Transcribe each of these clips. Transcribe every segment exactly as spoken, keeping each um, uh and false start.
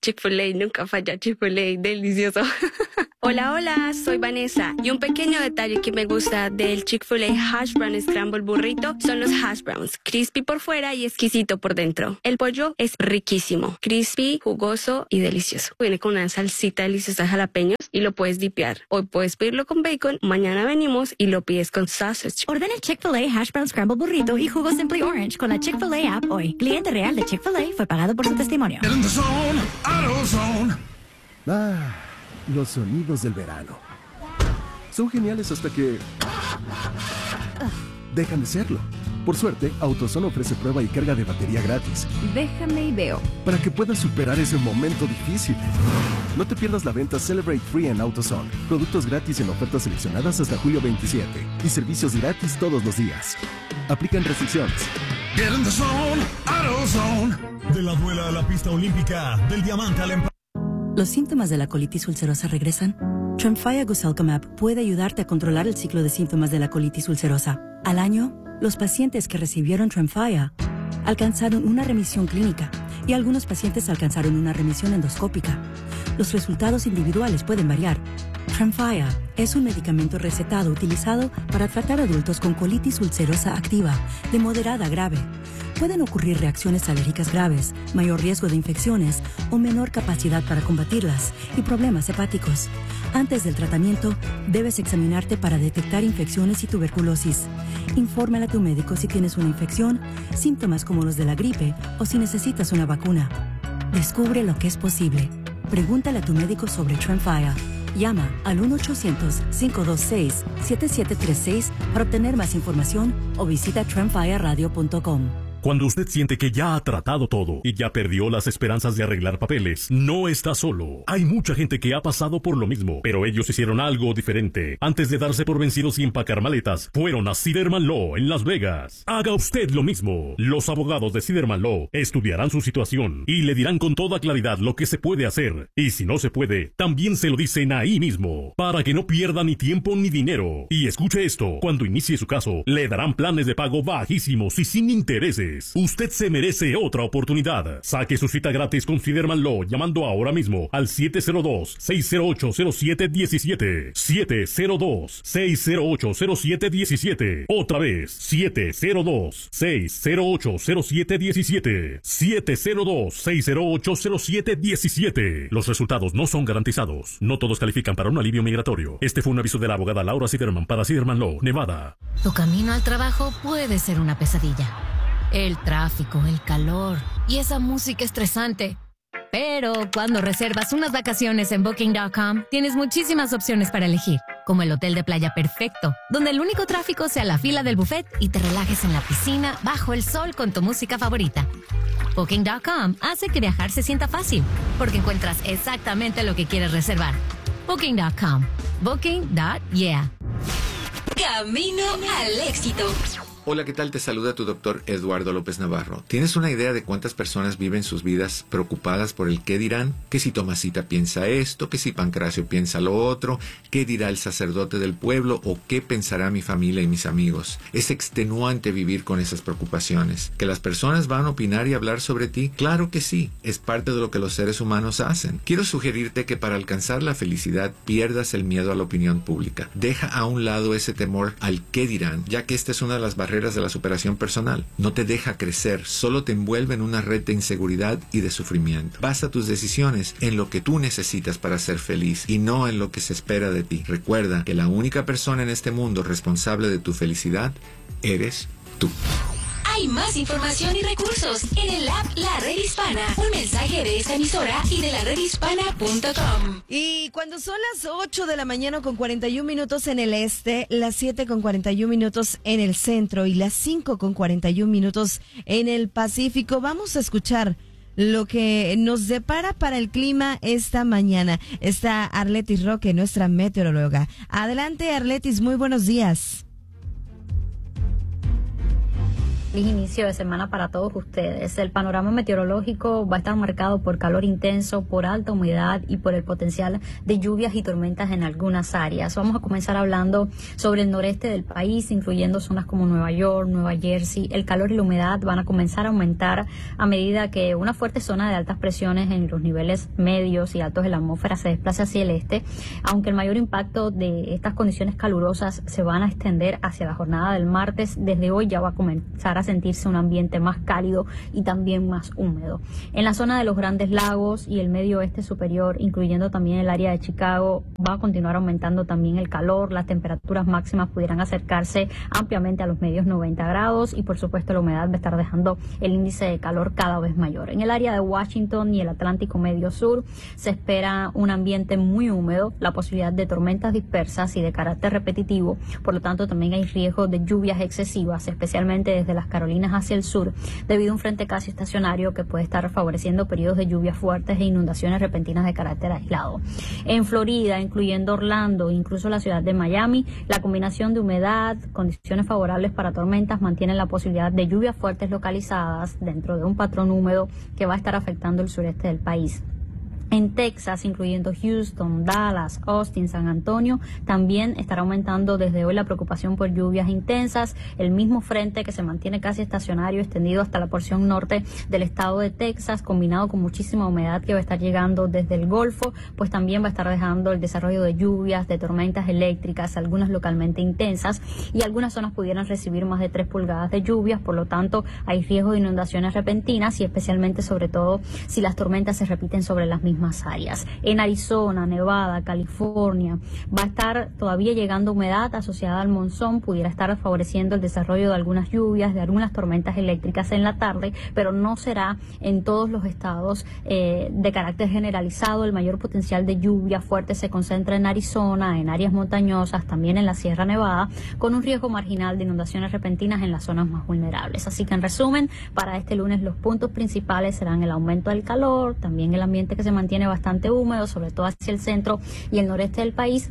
Chick-fil-A, nunca falla. Chick-fil-A, delicioso. Hola, hola, soy Vanessa. Y un pequeño detalle que me gusta del Chick-fil-A Hash Brown Scramble Burrito son los hash browns. Crispy por fuera y exquisito por dentro. El pollo es riquísimo. Crispy, jugoso y delicioso. Viene con una salsita deliciosa de jalapeños y lo puedes dipear. Hoy puedes pedirlo con bacon, mañana venimos y lo pides con sausage. Ordena el Chick-fil-A Hash Brown Scramble Burrito y jugo Simply Orange con la Chick-fil-A app hoy. Cliente real de Chick-fil-A fue pagado por su testimonio. Ah, los sonidos del verano. Son geniales hasta que dejan de serlo. Por suerte, AutoZone ofrece prueba y carga de batería gratis. Déjame y veo. Para que puedas superar ese momento difícil. No te pierdas la venta Celebrate Free en AutoZone. Productos gratis en ofertas seleccionadas hasta julio veintisiete. Y servicios gratis todos los días. Aplican restricciones. Get in the zone, AutoZone. De la duela a la pista olímpica, del diamante al empate. ¿Los síntomas de la colitis ulcerosa regresan? Tremfya Guselkumab puede ayudarte a controlar el ciclo de síntomas de la colitis ulcerosa. Al año, los pacientes que recibieron Tremfya alcanzaron una remisión clínica y algunos pacientes alcanzaron una remisión endoscópica. Los resultados individuales pueden variar. Tremfya es un medicamento recetado utilizado para tratar adultos con colitis ulcerosa activa, de moderada a grave. Pueden ocurrir reacciones alérgicas graves, mayor riesgo de infecciones o menor capacidad para combatirlas y problemas hepáticos. Antes del tratamiento, debes examinarte para detectar infecciones y tuberculosis. Infórmale a tu médico si tienes una infección, síntomas como los de la gripe o si necesitas una vacuna. Descubre lo que es posible. Pregúntale a tu médico sobre Tremfya. Llama al uno ochocientos, cinco dos seis, siete siete tres seis para obtener más información o visita tremfya radio punto com. Cuando usted siente que ya ha tratado todo y ya perdió las esperanzas de arreglar papeles, no está solo. Hay mucha gente que ha pasado por lo mismo, pero ellos hicieron algo diferente. Antes de darse por vencidos y empacar maletas, fueron a Siderman Law en Las Vegas. Haga usted lo mismo. Los abogados de Siderman Law estudiarán su situación y le dirán con toda claridad lo que se puede hacer. Y si no se puede, también se lo dicen ahí mismo, para que no pierda ni tiempo ni dinero. Y escuche esto, cuando inicie su caso, le darán planes de pago bajísimos y sin intereses. Usted se merece otra oportunidad. Saque su cita gratis con Siderman Law llamando ahora mismo al siete cero dos, seis cero ocho, cero siete uno siete. siete cero dos, seis cero ocho, cero siete uno siete. Otra vez, siete cero dos, seis cero ocho, cero siete uno siete. siete cero dos, seis cero ocho, cero siete uno siete. Los resultados no son garantizados. No todos califican para un alivio migratorio. Este fue un aviso de la abogada Laura Siderman para Siderman Law, Nevada. Tu camino al trabajo puede ser una pesadilla. El tráfico, el calor y esa música estresante. Pero cuando reservas unas vacaciones en Booking punto com, tienes muchísimas opciones para elegir, como el hotel de playa perfecto, donde el único tráfico sea la fila del buffet y te relajes en la piscina bajo el sol con tu música favorita. Booking punto com hace que viajar se sienta fácil, porque encuentras exactamente lo que quieres reservar. Booking punto com. Booking punto yeah. Camino al éxito. Hola, ¿qué tal? Te saluda tu doctor Eduardo López Navarro. ¿Tienes una idea de cuántas personas viven sus vidas preocupadas por el qué dirán? Que si Tomasita piensa esto, que si Pancracio piensa lo otro, qué dirá el sacerdote del pueblo o qué pensará mi familia y mis amigos. Es extenuante vivir con esas preocupaciones. ¿Que las personas van a opinar y hablar sobre ti? Claro que sí, es parte de lo que los seres humanos hacen. Quiero sugerirte que para alcanzar la felicidad pierdas el miedo a la opinión pública. Deja a un lado ese temor al qué dirán, ya que esta es una de las barreras de la superación personal. No te deja crecer, solo te envuelve en una red de inseguridad y de sufrimiento. Basa tus decisiones en lo que tú necesitas para ser feliz y no en lo que se espera de ti. Recuerda que la única persona en este mundo responsable de tu felicidad eres tú. Hay más información y recursos en el app La Red Hispana. Un mensaje de esta emisora y de la red hispana punto com. Y cuando son las ocho de la mañana con cuarenta y un minutos en el este, las siete con cuarenta y un minutos en el centro y las cinco con cuarenta y un minutos en el Pacífico, vamos a escuchar lo que nos depara para el clima esta mañana. Está Arletis Roque, nuestra meteoróloga. Adelante, Arletis, muy buenos días. Feliz inicio de semana para todos ustedes. El panorama meteorológico va a estar marcado por calor intenso, por alta humedad y por el potencial de lluvias y tormentas en algunas áreas. Vamos a comenzar hablando sobre el noreste del país, incluyendo zonas como Nueva York, Nueva Jersey. El calor y la humedad van a comenzar a aumentar a medida que una fuerte zona de altas presiones en los niveles medios y altos de la atmósfera se desplace hacia el este, aunque el mayor impacto de estas condiciones calurosas se van a extender hacia la jornada del martes. Desde hoy ya va a comenzar a sentirse un ambiente más cálido y también más húmedo. En la zona de los Grandes Lagos y el medio oeste superior, incluyendo también el área de Chicago, va a continuar aumentando también el calor. Las temperaturas máximas pudieran acercarse ampliamente a los medios noventa grados y por supuesto la humedad va a estar dejando el índice de calor cada vez mayor. En el área de Washington y el Atlántico Medio Sur se espera un ambiente muy húmedo, la posibilidad de tormentas dispersas y de carácter repetitivo. Por lo tanto, también hay riesgo de lluvias excesivas, especialmente desde las Carolinas hacia el sur, debido a un frente casi estacionario que puede estar favoreciendo periodos de lluvias fuertes e inundaciones repentinas de carácter aislado. En Florida, incluyendo Orlando e incluso la ciudad de Miami, la combinación de humedad, condiciones favorables para tormentas mantienen la posibilidad de lluvias fuertes localizadas dentro de un patrón húmedo que va a estar afectando el sureste del país. En Texas, incluyendo Houston, Dallas, Austin, San Antonio, también estará aumentando desde hoy la preocupación por lluvias intensas. El mismo frente que se mantiene casi estacionario, extendido hasta la porción norte del estado de Texas, combinado con muchísima humedad que va a estar llegando desde el Golfo, pues también va a estar dejando el desarrollo de lluvias, de tormentas eléctricas, algunas localmente intensas, y algunas zonas pudieran recibir más de tres pulgadas de lluvias. Por lo tanto, hay riesgo de inundaciones repentinas y especialmente, sobre todo, si las tormentas se repiten sobre las mismas áreas. En Arizona, Nevada, California, va a estar todavía llegando humedad asociada al monzón, pudiera estar favoreciendo el desarrollo de algunas lluvias, de algunas tormentas eléctricas en la tarde, pero no será en todos los estados eh, de carácter generalizado. El mayor potencial de lluvia fuerte se concentra en Arizona, en áreas montañosas, también en la Sierra Nevada, con un riesgo marginal de inundaciones repentinas en las zonas más vulnerables. Así que, en resumen, para este lunes los puntos principales serán el aumento del calor, también el ambiente que se mantiene bastante húmedo, sobre todo hacia el centro y el noreste del país,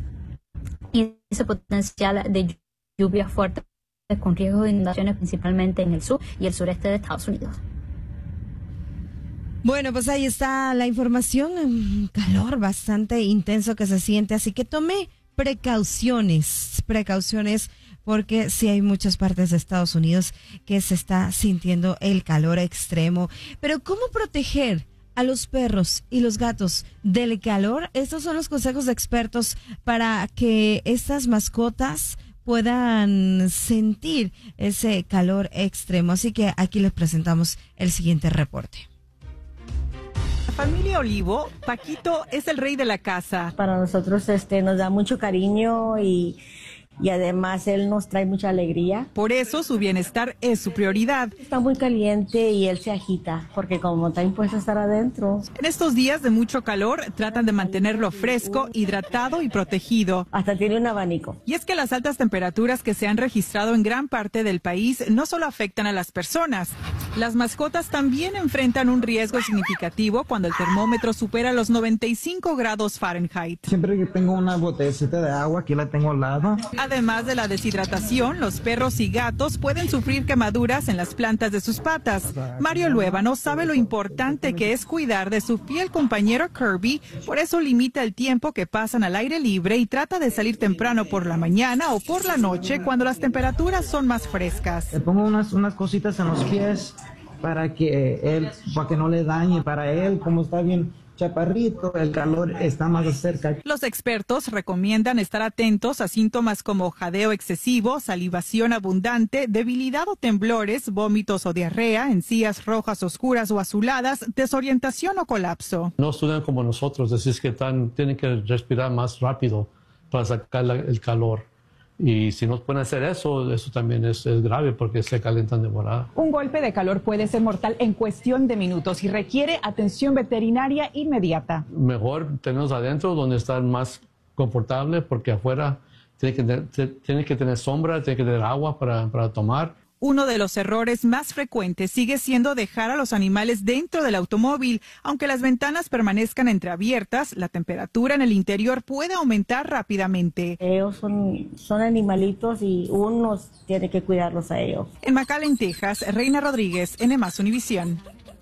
y ese potencial de lluvias fuertes con riesgo de inundaciones principalmente en el sur y el sureste de Estados Unidos. Bueno, pues ahí está la información. Un calor bastante intenso que se siente, así que tome precauciones, precauciones, porque sí hay muchas partes de Estados Unidos que se está sintiendo el calor extremo. Pero ¿cómo proteger a los perros y los gatos del calor? Estos son los consejos de expertos para que estas mascotas puedan sentir ese calor extremo. Así que aquí les presentamos el siguiente reporte. La familia Olivo, Paquito es el rey de la casa. Para nosotros este nos da mucho cariño y Y además él nos trae mucha alegría. Por eso su bienestar es su prioridad. Está muy caliente y él se agita, porque como está impuesto a estar adentro. En estos días de mucho calor, tratan de mantenerlo fresco, hidratado y protegido. Hasta tiene un abanico. Y es que las altas temperaturas que se han registrado en gran parte del país no solo afectan a las personas. Las mascotas también enfrentan un riesgo significativo cuando el termómetro supera los noventa y cinco grados Fahrenheit. Siempre que tengo una botellita de agua, aquí la tengo al lado. Además de la deshidratación, los perros y gatos pueden sufrir quemaduras en las plantas de sus patas. Mario Luébano sabe lo importante que es cuidar de su fiel compañero Kirby, por eso limita el tiempo que pasan al aire libre y trata de salir temprano por la mañana o por la noche cuando las temperaturas son más frescas. Le pongo unas, unas cositas en los pies para que él, para que no le dañe, para él, como está bien chaparrito, el calor está más cerca. Los expertos recomiendan estar atentos a síntomas como jadeo excesivo, salivación abundante, debilidad o temblores, vómitos o diarrea, encías rojas oscuras o azuladas, desorientación o colapso. No estudian como nosotros, así es que tan, tienen que respirar más rápido para sacar la, el calor. Y si no pueden hacer eso, eso también es, es grave porque se calientan de volada. Un golpe de calor puede ser mortal en cuestión de minutos y requiere atención veterinaria inmediata. Mejor tenerlos adentro donde están más confortables porque afuera tiene que, tiene que tener sombra, tiene que tener agua para, para tomar. Uno de los errores más frecuentes sigue siendo dejar a los animales dentro del automóvil. Aunque las ventanas permanezcan entreabiertas, la temperatura en el interior puede aumentar rápidamente. Ellos son, son animalitos y uno tiene que cuidarlos a ellos. En McAllen, Texas, Reina Rodríguez, N más Univisión.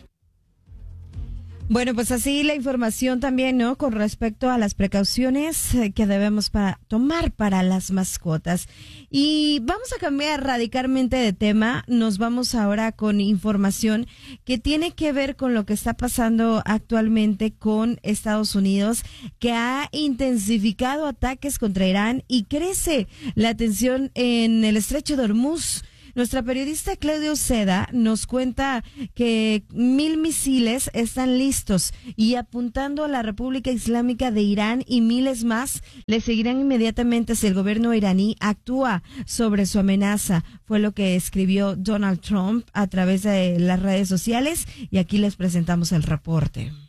Bueno, pues así la información también, ¿no? Con respecto a las precauciones que debemos para tomar para las mascotas. Y vamos a cambiar radicalmente de tema. Nos vamos ahora con información que tiene que ver con lo que está pasando actualmente con Estados Unidos, que ha intensificado ataques contra Irán y crece la tensión en el estrecho de Hormuz. Nuestra periodista Claudia Uceda nos cuenta que mil misiles están listos y apuntando a la República Islámica de Irán, y miles más le seguirán inmediatamente si el gobierno iraní actúa sobre su amenaza. Fue lo que escribió Donald Trump a través de las redes sociales y aquí les presentamos el reporte.